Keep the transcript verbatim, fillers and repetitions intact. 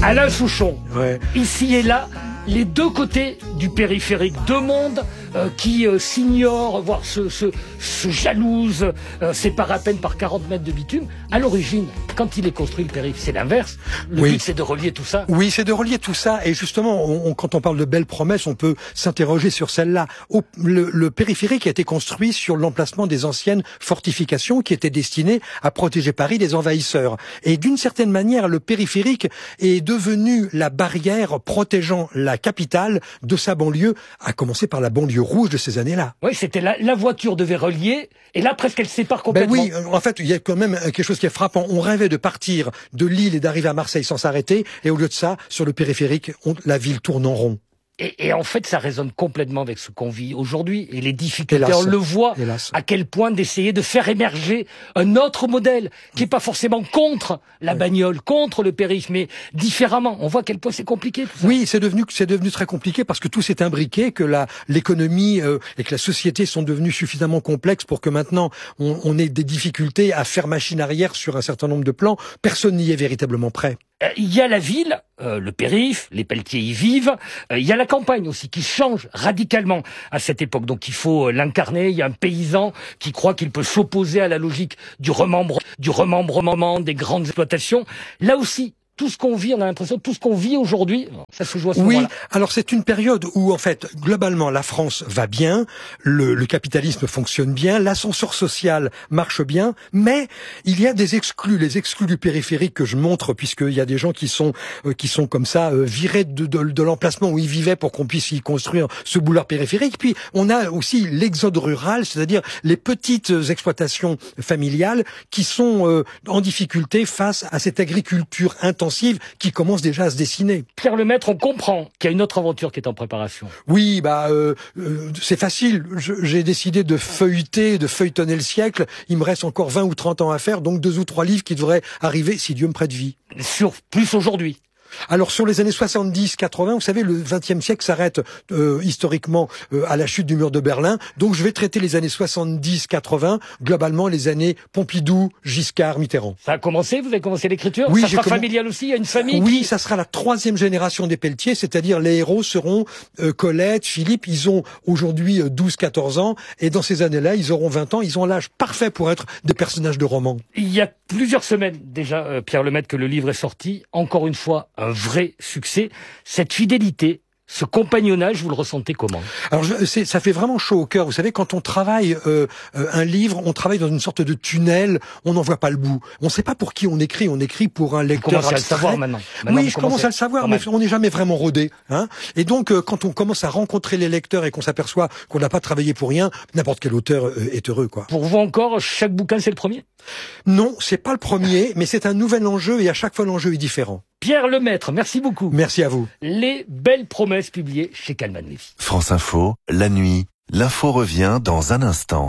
Alain Souchon, Ouais. ici et là, les deux côtés du périphérique, deux mondes euh, qui euh, s'ignorent, voire se, se, se jalousent, euh, séparent à peine par quarante mètres de bitume. À l'origine, quand il est construit le périph', c'est l'inverse. Le Oui. but, c'est de relier tout ça. Oui, c'est de relier tout ça. Et justement, on, on, quand on parle de belles promesses, on peut s'interroger sur celle-là. Au, le, le périphérique a été construit sur l'emplacement des anciennes fortifications qui étaient destinées à protéger Paris des envahisseurs. Et d'une certaine manière, le périphérique est devenu la barrière protégeant la capitale de sa banlieue, à commencer par la banlieue rouge de ces années-là. Oui, c'était la, la voiture devait relier, et là, presque, elle sépare Ben complètement. oui, en fait, il y a quand même quelque chose qui est frappant. On rêvait de partir de Lille et d'arriver à Marseille sans s'arrêter, et au lieu de ça, sur le périphérique, on, la ville tourne en rond. Et, et en fait, ça résonne complètement avec ce qu'on vit aujourd'hui. Et les difficultés, Hélas. on le voit, Hélas. à quel point d'essayer de faire émerger un autre modèle, qui est pas forcément contre la bagnole, contre le périph', mais différemment. On voit à quel point c'est compliqué, tout ça. Oui, c'est devenu c'est devenu très compliqué parce que tout s'est imbriqué, que la l'économie euh, et que la société sont devenus suffisamment complexes pour que maintenant on, on ait des difficultés à faire machine arrière sur un certain nombre de plans. Personne n'y est véritablement prêt. Euh, Il y a la ville, euh, le périph', les Pelletiers y vivent. Euh, il y a la campagne aussi qui change radicalement à cette époque. Donc il faut euh, l'incarner. Il y a un paysan qui croit qu'il peut s'opposer à la logique du remembre, du remembrement des grandes exploitations. Là aussi, tout ce qu'on vit, on a l'impression, tout ce qu'on vit aujourd'hui, ça se joue à ce Oui, moment-là. alors c'est une période où en fait globalement la France va bien, le, le capitalisme fonctionne bien, l'ascenseur social marche bien, mais il y a des exclus, les exclus du périphérique que je montre puisqu'il y a des gens qui sont euh, qui sont comme ça euh, virés de, de, de l'emplacement où ils vivaient pour qu'on puisse y construire ce boulevard périphérique. Puis on a aussi l'exode rural, c'est-à-dire les petites exploitations familiales qui sont euh, en difficulté face à cette agriculture intensive qui commence déjà à se dessiner. Pierre Lemaître, on comprend qu'il y a une autre aventure qui est en préparation. Oui, bah euh, euh, c'est facile. Je- J'ai décidé de feuilleter, de feuilletonner le siècle. Il me reste encore vingt ou trente ans à faire, donc deux ou trois livres qui devraient arriver si Dieu me prête vie. Sur plus aujourd'hui. Alors sur les années soixante-dix quatre-vingts, vous savez, le vingtième siècle s'arrête euh, historiquement euh, à la chute du mur de Berlin. Donc je vais traiter les années soixante-dix quatre-vingts, globalement les années Pompidou, Giscard, Mitterrand. Ça a commencé, vous avez commencé l'écriture. Oui, ça j'ai sera commen- familial aussi, il y a une famille. Oui, qui... ça sera la troisième génération des Pelletiers, c'est-à-dire les héros seront euh, Colette, Philippe, ils ont aujourd'hui euh, douze quatorze ans, et dans ces années-là, ils auront vingt ans, ils ont l'âge parfait pour être des personnages de romans. Il y a plusieurs semaines déjà, euh, Pierre Lemaître, que le livre est sorti. Encore une fois, un vrai succès. Cette fidélité, ce compagnonnage, vous le ressentez comment? Alors je, c'est, ça fait vraiment chaud au cœur. Vous savez, quand on travaille euh, euh, un livre, on travaille dans une sorte de tunnel, on n'en voit pas le bout. On ne sait pas pour qui on écrit, on écrit pour un Vous lecteur commencez à le abstrait. savoir maintenant. Maintenant, Oui, vous je commencez- commence à le savoir, quand mais même. on n'est jamais vraiment rodé. Hein. Et donc, euh, quand on commence à rencontrer les lecteurs et qu'on s'aperçoit qu'on n'a pas travaillé pour rien, n'importe quel auteur euh, est heureux, quoi. Pour vous encore, chaque bouquin, c'est le premier? Non, c'est pas le premier, mais c'est un nouvel enjeu et à chaque fois l'enjeu est différent. Pierre Lemaître, merci beaucoup. Merci à vous. Les belles promesses publiées chez Calman Lévy. France Info, la nuit, l'info revient dans un instant.